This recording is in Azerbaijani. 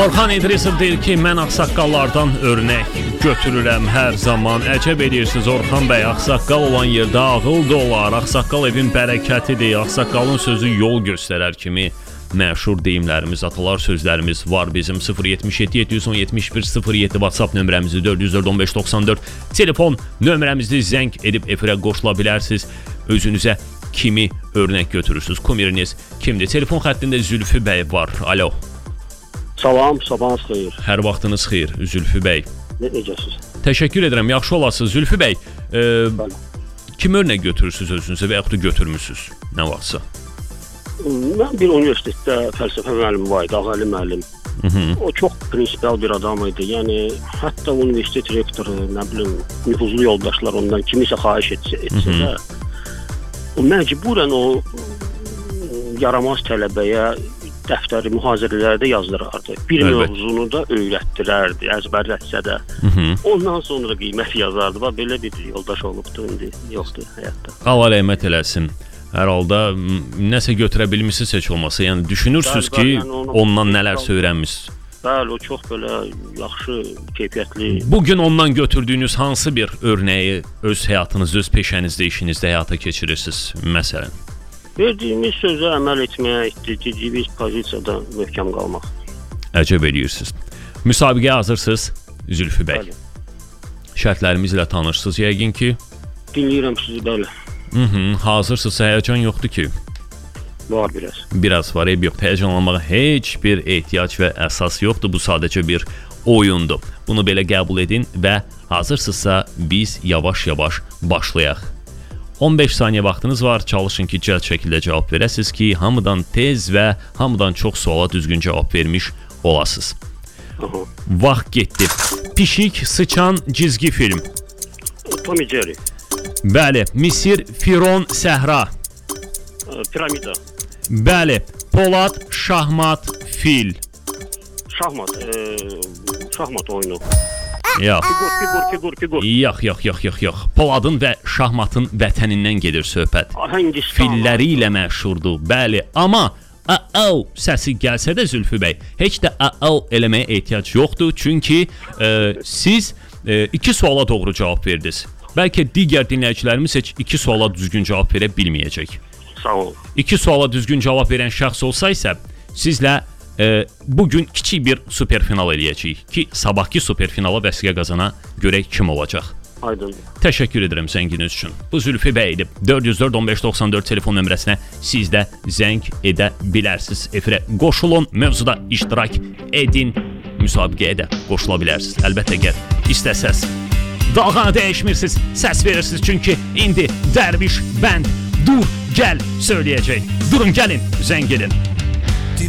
Orxan İdrisov deyir ki, mən ağsaqqallardan örnək götürürəm hər zaman. Əcəb edirsiniz Orxan bəy, ağsaqqal olan yerdə ağıl da olar. Ağsaqqal evin bərəkətidir. Ağsaqqalın sözü yol göstərər kimi məşhur deyimlərimiz, atalar sözlərimiz var bizim. 077 710 7107 WhatsApp nömrəmizi 404-1594 telefon nömrəmizi zəng edib efirə qoşula bilərsiniz. Özünüzə kimi örnək götürürsünüz? Kumiriniz kimdir? Telefon xəttində Zülfü bəy var. Alo. Salam, sabahınız xeyir. Hər vaxtınız xeyir, Zülfü bəy. Necəsiz? Təşəkkür edirəm, yaxşı olasınız. Zülfü bəy, kim örnək götürürsünüz özünüzə və yaxud da götürmürsünüz? Nə vaxtsa? Mən bir universitetdə fəlsəfə müəllimi var idi, Ağali müəllim. O çox prinsipal bir adam idi. Yəni, hətta universitet rektoru, nə bilim, nüfuzlu yoldaşlar ondan kimisə xahiş etsə də, məcburən o yaramaz tələbəyə dəftəri mühazirələrdə yazdırardı. Bir mövzunu da öyrətdirərdi, əzbərlətsə də. Ondan sonra qiymət yazardı. Belə bir yoldaş olubdu, indi yoxdur həyatda. Allah rəhmət eləsin. Hər halda nəsə götürə bilmişsiniz heç olmasa. Yəni düşünürsünüz ki, ondan nələr öyrənmişsiniz. Bəli, o çox belə yaxşı, keyfiyyətli. Bugün ondan götürdüyünüz hansı bir örnəyi öz həyatınızda, öz peşənizdə, işinizdə həyata keçirirsiniz məsələn? Verdiyimiz sözə əməl etmək, etdiyimiz pozisiyada möhkəm qalmaq. Əcəb edirsiniz. Müsabiqəyə hazırsınız Zülfü bəy. Bəli. Şərtlərimizlə tanışsınız yəqin ki. Dinləyirəm sizi, bəli. Hazırsınızsa həyəcan yoxdur ki. Var biraz. Biraz var, yox. Həyəcanlanmağa heç bir ehtiyac və əsas yoxdur. Bu sadəcə bir oyundur. Bunu belə qəbul edin və hazırsınızsa biz yavaş-yavaş başlayaq. 15 saniyə vaxtınız var. Çalışın ki, cəld şəkildə cavab verəsiniz ki, hamıdan tez və hamıdan çox suala düzgün cavab vermiş olasınız. Vaxt getdi. Pişik, sıçan, cizgi film. Tom and Jerry. Bəli. Misir, Firon, Səhra. Piramida. Bəli. Polad, şahmat, fil. Şahmat oyunu. Yox. Figur. Yox. Poladın və şahmatın vətənindən gedir söhbət. Filləri ilə məşhurdur, bəli. Amma səsi gəlsə də Zülfü bəy, heç də eləməyə ehtiyac yoxdur. Çünki siz 2 suala doğru cavab verdiniz. Bəlkə digər dinləyicilərimiz heç 2 suala düzgün cavab verə bilməyəcək. Sağ ol. 2 suala düzgün cavab verən şəxs olsa isə sizlə bugün kiçik bir superfinal eləyəcəyik ki, sabahki superfinala vəsiqə qazana görək kim olacaq. Aydın. Təşəkkür edirəm zənginiz üçün. Bu Zülfü bəy idi. 404-1594 telefon nömrəsinə siz də zəng edə bilərsiniz. Efirə qoşulun, mövzuda iştirak edin, müsabiqəyə də qoşula bilərsiniz. Əlbəttə gəl, istəsəz. Dalğanı dəyişmirsiniz, səs verirsiniz çünki indi Dərviş bənd dur, gəl söyləyəcək. Durun, gəlin, zəng edin.